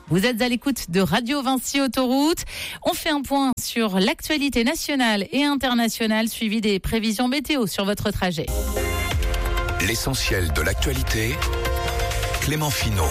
Vous êtes à l'écoute de Radio Vinci Autoroute. On fait un point sur l'actualité nationale et internationale, suivi des prévisions météo sur votre trajet. L'essentiel de l'actualité, Clément Finot.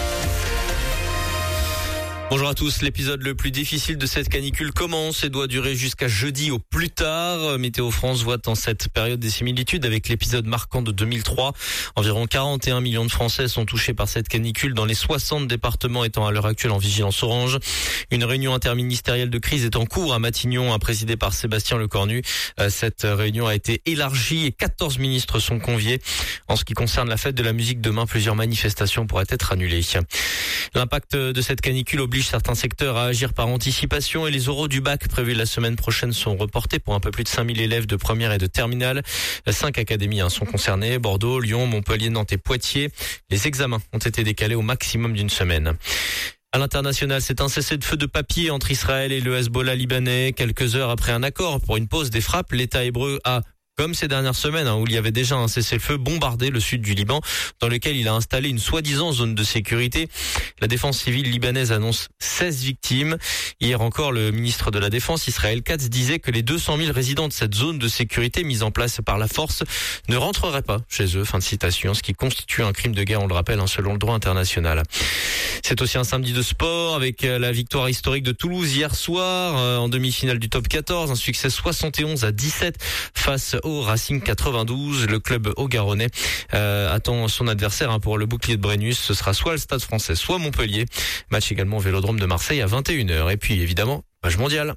Bonjour à tous, l'épisode le plus difficile de cette canicule commence et doit durer jusqu'à jeudi au plus tard. Météo France voit en cette période des similitudes avec l'épisode marquant de 2003. Environ 41 millions de Français sont touchés par cette canicule dans les 60 départements étant à l'heure actuelle en vigilance orange. Une réunion interministérielle de crise est en cours à Matignon, présidée par Sébastien Lecornu. Cette réunion a été élargie et 14 ministres sont conviés. En ce qui concerne la fête de la musique, demain, plusieurs manifestations pourraient être annulées. L'impact de cette canicule oblige certains secteurs à agir par anticipation et les oraux du bac prévus la semaine prochaine sont reportés pour un peu plus de 5000 élèves de première et de terminale. 5 académies sont concernées, Bordeaux, Lyon, Montpellier, Nantes et Poitiers. Les examens ont été décalés au maximum d'une semaine. À l'international, c'est un cessez-le-feu de papier entre Israël et le Hezbollah libanais. Quelques heures après un accord pour une pause des frappes, l'État hébreu a, comme ces dernières semaines où il y avait déjà un cessez-le-feu, bombardé le sud du Liban, dans lequel il a installé une soi-disant zone de sécurité. La défense civile libanaise annonce 16 victimes. Hier encore, le ministre de la Défense, Israël Katz, disait que les 200 000 résidents de cette zone de sécurité mise en place par la force ne rentreraient pas chez eux. Fin de citation, ce qui constitue un crime de guerre, on le rappelle, selon le droit international. C'est aussi un samedi de sport avec la victoire historique de Toulouse hier soir en demi-finale du top 14. Un succès 71-17 face au Racing 92. Le club haut-garonnais attend son adversaire pour le bouclier de Brennus. Ce sera soit le Stade Français, soit Montpellier. Match également au Vélodrome de Marseille à 21h. Et puis évidemment, match mondial.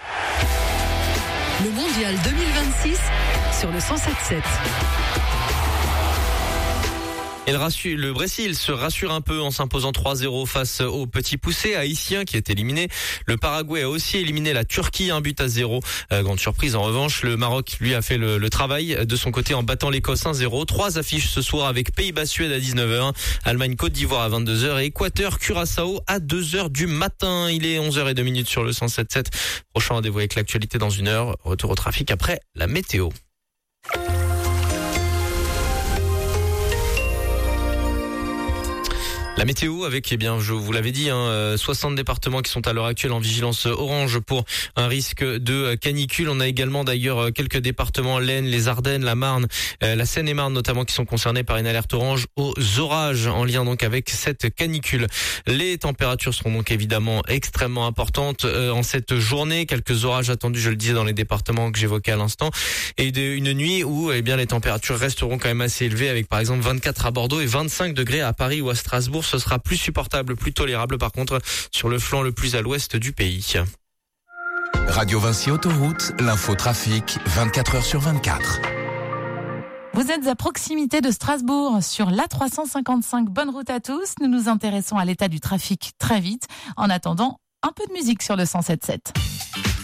Le mondial 2026 sur le 107.7. Et le Brésil se rassure un peu en s'imposant 3-0 face au petit poussé haïtien qui est éliminé. Le Paraguay a aussi éliminé la Turquie 1-0. Grande surprise en revanche, le Maroc lui a fait le travail de son côté en battant l'Écosse 1-0. 3 affiches ce soir avec Pays-Bas-Suède à 19h, Allemagne-Côte d'Ivoire à 22h et Équateur-Curaçao à 2h du matin. Il est 11h02 sur le 107.7. Prochain rendez-vous avec l'actualité dans une heure. Retour au trafic après la météo. La météo avec, je vous l'avais dit, 60 départements qui sont à l'heure actuelle en vigilance orange pour un risque de canicule. On a également d'ailleurs quelques départements, l'Aisne, les Ardennes, la Marne, la Seine-et-Marne notamment qui sont concernés par une alerte orange aux orages en lien donc avec cette canicule. Les températures seront donc évidemment extrêmement importantes en cette journée. Quelques orages attendus, je le disais, dans les départements que j'évoquais à l'instant. Et une nuit où les températures resteront quand même assez élevées avec par exemple 24 à Bordeaux et 25 degrés à Paris ou à Strasbourg. Ce sera plus supportable, plus tolérable par contre sur le flanc le plus à l'ouest du pays. Radio Vinci Autoroute, l'info trafic 24h sur 24. Vous êtes à proximité de Strasbourg sur l'A355. Bonne route à tous. Nous nous intéressons à l'état du trafic très vite. En attendant, un peu de musique sur le 107.7.